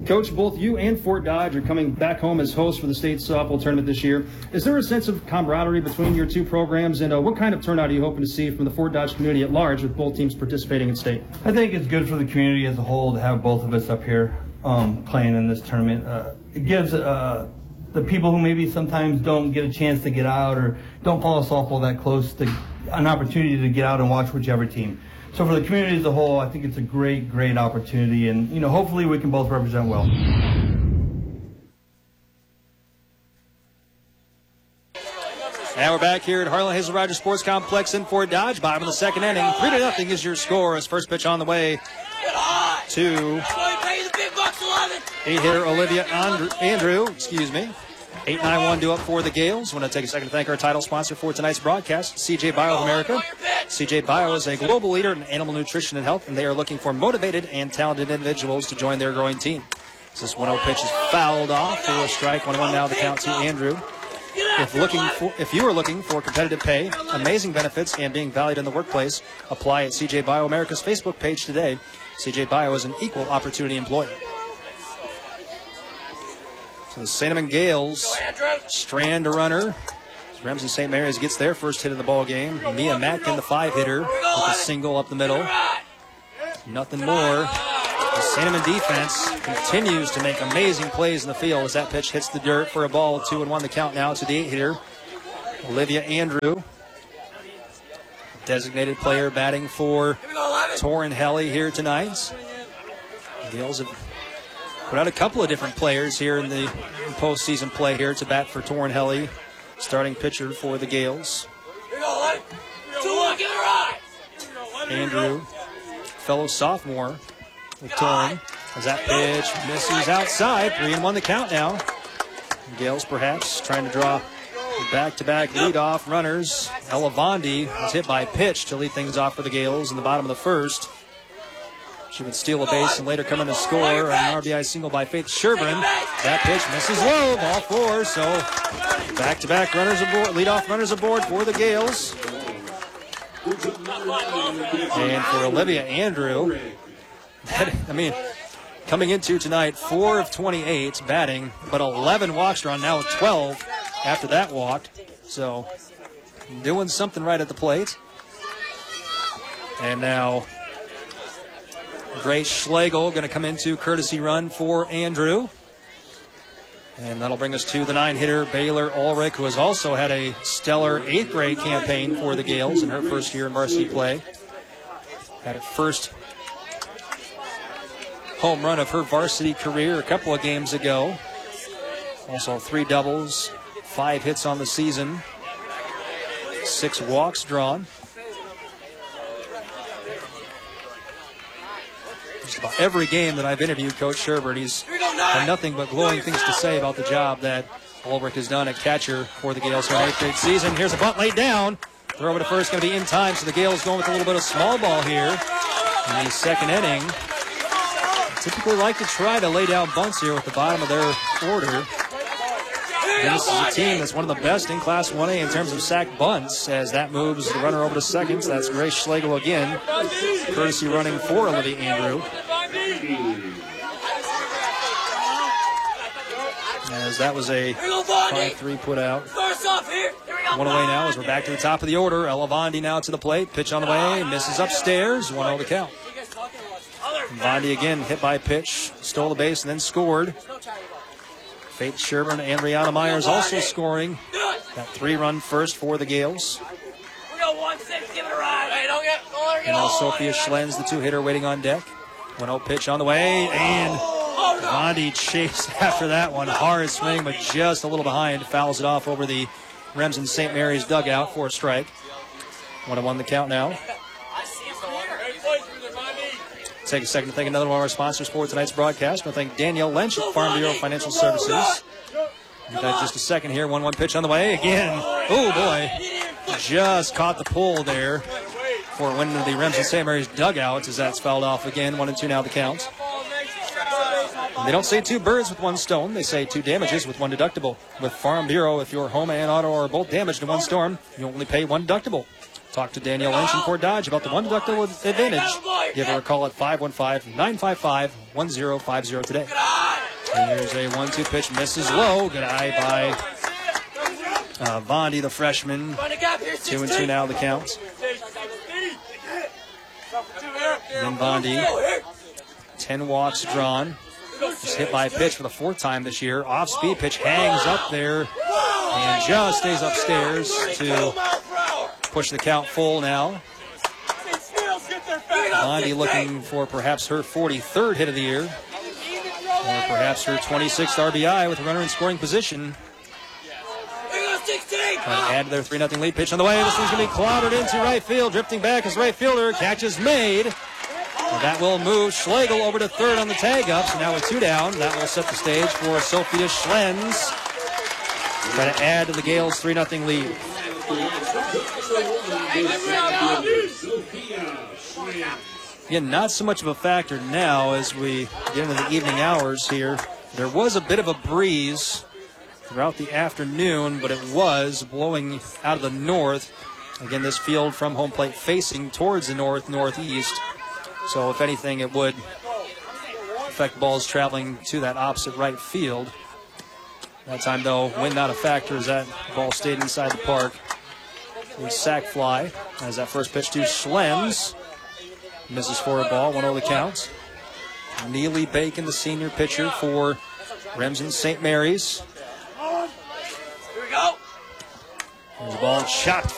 Coach, both you and Fort Dodge are coming back home as hosts for the state softball tournament this year. Is there a sense of camaraderie between your two programs, and what kind of turnout are you hoping to see from the Fort Dodge community at large with both teams participating in state? I think it's good for the community as a whole to have both of us up here playing in this tournament. It gives the people who maybe sometimes don't get a chance to get out or don't follow softball that close an opportunity to get out and watch whichever team. So for the community as a whole, I think it's a great, great opportunity, and hopefully we can both represent well. Now we're back here at Harlan Hazel Rogers Sports Complex in Fort Dodge. Bottom of the second inning, 3-0 is your score as first pitch on the way to 8-hitter Olivia Andrew. 8-9-1 due up for the Gales. I want to take a second to thank our title sponsor for tonight's broadcast, CJ Bio of America. CJ Bio is a global leader in animal nutrition and health, and they are looking for motivated and talented individuals to join their growing team. This 1-0 pitch is fouled off for a strike. 1-1 now the count to Andrew. If you are looking for competitive pay, amazing benefits, and being valued in the workplace, apply at CJ Bio America's Facebook page today. CJ Bio is an equal opportunity employer. So the Sandeman Gales strand a runner. Remsen St. Mary's gets their first hit of the ball game. Mia Matkin, the 5-hitter, with a single up the middle. Nothing more. The Sandeman defense continues to make amazing plays in the field as that pitch hits the dirt for a ball. 2-1 the count now to the 8-hitter, Olivia Andrew. Designated player batting for Torrin Helly here tonight. The Gales have put out a couple of different players here in the postseason play here to bat for Torrin Helly, starting pitcher for the Gales. Andrew, fellow sophomore with Torrin, as that pitch misses outside. 3-1 the count now. The Gales perhaps trying to draw back-to-back leadoff runners. Ella Vondi was hit by a pitch to lead things off for the Gales in the bottom of the first. She would steal a base and later come in to score an RBI single by Faith Sherburne. That pitch misses low, ball 4. So back-to-back runners aboard, leadoff runners aboard for the Gales. And for Olivia Andrew, coming into tonight, 4 of 28 batting, but 11 walks drawn, now 12 after that walk. So doing something right at the plate. And now Grace Schlegel going to come into courtesy run for Andrew. And that'll bring us to the 9-hitter, Baylor Ulrich, who has also had a stellar 8th grade campaign for the Gales in her first year in varsity play. Had her first home run of her varsity career a couple of games ago. Also 3 doubles, 5 hits on the season, 6 walks drawn. Just about every game that I've interviewed Coach Sherburne, he's had nothing but glowing things to say about the job that Ulrich has done at catcher for the Gales for an 8th grade season. Here's a bunt laid down. Throw over to first, going to be in time, so the Gales going with a little bit of small ball here in the second inning. Typically like to try to lay down bunts here with the bottom of their order. And this is a team that's one of the best in Class 1A in terms of sack bunts, as that moves the runner over to second. So that's Grace Schlegel again, courtesy running for Olivia Andrew. As that was a 5-3 put out. One away now as we're back to the top of the order. Ella Vondi now to the plate. Pitch on the way, misses upstairs. 1-0 the count. Vondi again hit by a pitch, stole the base and then scored. Faith Sherburne and Rihanna Myers also scoring that 3-run first for the Gales. And now Sophia Schlenz, the 2-hitter, waiting on deck. 1-0 pitch on the way, and Vondi chased after that one. Hard swing, but just a little behind. Fouls it off over the Remsen St. Mary's dugout for a strike. 1-1 the count now. Take a second to thank another one of our sponsors for tonight's broadcast. I want to thank Danielle Lynch at Farm Bureau Financial Services. We've got just a second here. 1-1 pitch on the way. Again, oh boy, just caught the pull there for winning the Remsen St. Mary's dugout as that's fouled off again. 1-2 now the count. And they don't say 2 birds with 1 stone. They say 2 damages with 1 deductible. With Farm Bureau, if your home and auto are both damaged in 1 storm, you only pay 1 deductible. Talk to Danielle Lynch in Fort Dodge about the 1 deductible advantage. Give her a call at 515-955-1050 today. Here's a 1-2 pitch, misses low. Good eye by Bondi, the freshman. 2-2 now the count. Then Bondi, 10 walks drawn. Just hit by a pitch for the 4th time this year. Off-speed pitch hangs up there and just stays upstairs to push the count full now. Bondi looking for perhaps her 43rd hit of the year, or perhaps her 26th RBI with a runner in scoring position. Trying to add to their 3-0 lead. Pitch on the way. This one's going to be clobbered into right field. Drifting back as right fielder. Catch is made. And that will move Schlegel over to third on the tag up. So now with 2 down, that will set the stage for Sophia Schlens. Trying to add to the Gales' 3-0 lead. Again, not so much of a factor now as we get into the evening hours here. There was a bit of a breeze throughout the afternoon, but it was blowing out of the north. Again, this field from home plate facing towards the northeast. So if anything, it would affect balls traveling to that opposite right field. That time, though, wind not a factor as that ball stayed inside the park. A sac fly as that first pitch to Schlens. Misses for a ball, 1-0 the count. Neely Bacon, the senior pitcher for Remsen St. Mary's. There's a ball chopped